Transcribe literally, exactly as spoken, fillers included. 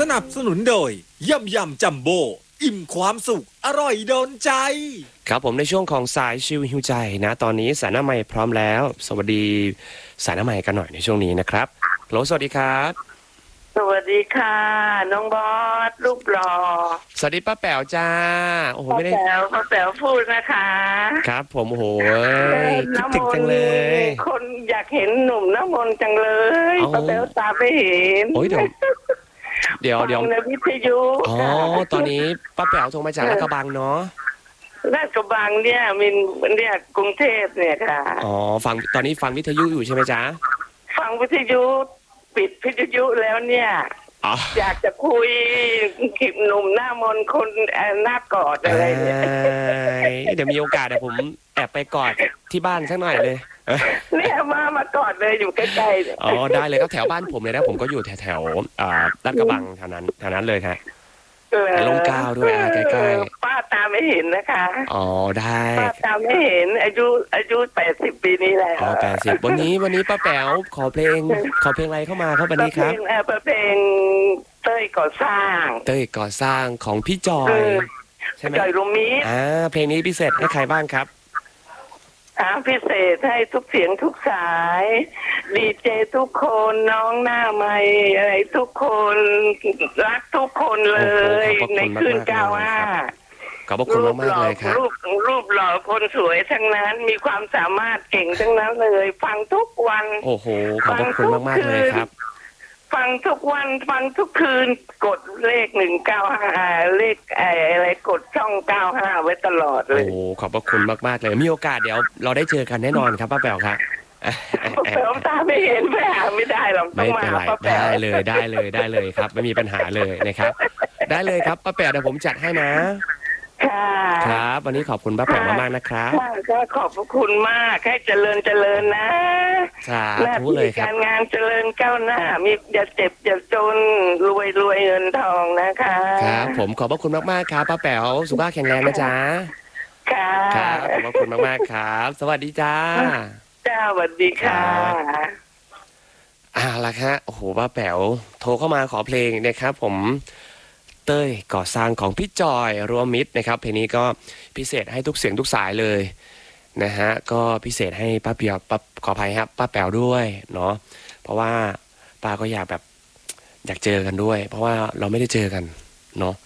นับสนุนโดยยำยำจัมโบ้อิ่มความสุขอร่อยโดนใจครับผมในช่วงของสายชิวหิวใจนะตอนนี้สายหน้าใหม่พร้อมแล้วสวัสดีสายหน้าใหม่กันหน่อยในช่วงนี้นะครับโหลสวัสดีครับสวัสดีค่ะน้องบอสรูปหล่อสวัสดีป้าแป๋วจ้าโอ้โหไม่ได้ป้าแป๋วป้าแป๋วพูดนะคะครับผมโอ้โหคิดถึงจังเลยคนอยากเห็นหนุ่มน้ำมนต์จังเลยป้าแป๋วตาไม่เห็นโอ้ยเดี๋ยวเดี๋ยวเดี๋ยวในวิทยุอ๋อตอนนี้ป้าแป๋วโทรมาจากลาดกระบังเนาะลาดกระบังเนี่ยมินเนี่ยกรุงเทพเนี่ยค่ะอ๋อฟังตอนนี้ฟังวิทยุอยู่ใช่ไหมจ๊ะฟังวิทยุปิดวิทยุแล้วเนี่ยอยากจะคุยกิบหนุ่มหน้ามนคนหน้ากอดอะไรเนี่ยเดี๋ยวมีโอกาสเดี๋ยวผมแอบไปกอดที่บ้านสักหน่อยเลยเนี่ยมามากอดเลยอยู่ใกล้ๆอ๋อได้เลยก็แถวบ้านผมเลยนะผมก็อยู่แถวแถวลาดกระบังแถวนั้นแถวนั้นเลยครับลงกาวด้วยใกล้ๆป้าตาไม่เห็นนะคะอ๋อได้ป้าตาไม่เห็นอายุอายุแปดสิบปีนี้แล้วอ๋อแปดสิบวันนี้วันนี้ป้าแป๋วขอเพลงขอเพลงอะไรเข้ามาครับวันนี้ครับเพลงเต้ยก่อสร้างเต้ยก่อสร้างของพี่จอยใช่ไหมจอยลุงมีอ่าเพลงนี้พิเศษให้ใครบ้างครับอ่าพิเศษให้ทุกเสียงทุกสายดีเจทุกคนน้องหน้าใหม่อะไรทุกคนรักทุกคนเลยในคืนเก้าห้าขอบคุณมากมากเลยครับรูปรูปหล่อคนสวยทั้งนั้นมีความสามารถเก่งทั้งนั้นเลยฟังทุกวันโอ้โหขอบคุณมากมากเลยครับฟังทุกวันฟังทุกคืนกดเลขหนึ่งเก้าห้าเลขอะไรกดช่องเก้าห้าไว้ตลอดเลยโอ้ขอบพระคุณมากๆเลยมีโอกาสเดี๋ยวเราได้เจอกันแน่นอนครับป้าแป๋วครับป้าแป๋วตาไม่เห็นไม่หาไม่ได้หรอกต้องมาป้าแป๋วได้เลยได้เลยได้เลยครับไม่มีปัญหาเลยนะครับได้เลยครับป้าแป๋วเดี๋ยวผมจัดให้นะค่ะครับวันนี้ขอบคุณป้าแป๋วมากๆนะครับก็ขอบพระคุณมากให้เจริญเจริญนะหน้าที่การงานเจริญก้าวหน้ามีอย่าเจ็บอย่าจนรวยรวยเงินทองนะคะครับผมขอบพระคุณมากๆครับป้าแป๋วสุขภาพแข็งแรงนะจ๊ะค่ะครับขอบพระคุณมากๆครับสวัสดีจ้าจ้าสวัสดีค่ะอ่าล่ะครับโอ้โหป้าแป๋วโทรเข้ามาขอเพลงนะครับผมเต้ยก่อสร้างของพี่จอยรวมมิตรนะครับเพลงนี้ก็พิเศษให้ทุกเสียงทุกสายเลยนะฮะก็พิเศษให้ป้าเปียวป้าขออภัยครับป้าแป๋วด้วยเนาะเพราะว่าป้าก็อยากแบบอยากเจอกันด้วยเพราะว่าเราไม่ได้เจอกันเนาะ